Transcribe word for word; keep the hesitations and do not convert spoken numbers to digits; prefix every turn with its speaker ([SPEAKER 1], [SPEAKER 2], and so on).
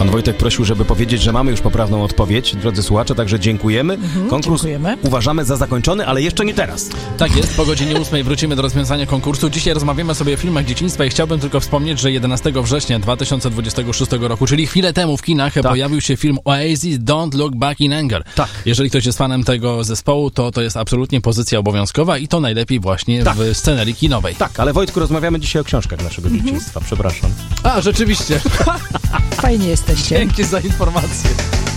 [SPEAKER 1] Pan Wojtek prosił, żeby powiedzieć, że mamy już poprawną odpowiedź. Drodzy słuchacze, także dziękujemy.
[SPEAKER 2] Mhm,
[SPEAKER 1] Konkurs
[SPEAKER 2] dziękujemy.
[SPEAKER 1] uważamy za zakończony, ale jeszcze nie teraz.
[SPEAKER 3] Tak jest, po godzinie ósmej wrócimy do rozwiązania konkursu. Dzisiaj rozmawiamy sobie o filmach dzieciństwa i chciałbym tylko wspomnieć, że jedenastego września dwa tysiące dwudziestego szóstego roku, czyli chwilę temu w kinach, tak. pojawił się film Oasis Don't Look Back in Anger.
[SPEAKER 1] Tak.
[SPEAKER 3] Jeżeli ktoś jest fanem tego zespołu, to to jest absolutnie pozycja obowiązkowa i to najlepiej właśnie tak. w scenerii kinowej.
[SPEAKER 1] Tak, ale Wojtku, rozmawiamy dzisiaj o książkach naszego mhm. dzieciństwa. Przepraszam.
[SPEAKER 3] A, rzeczywiście.
[SPEAKER 2] Fajnie jesteście.
[SPEAKER 3] Dzięki za informację.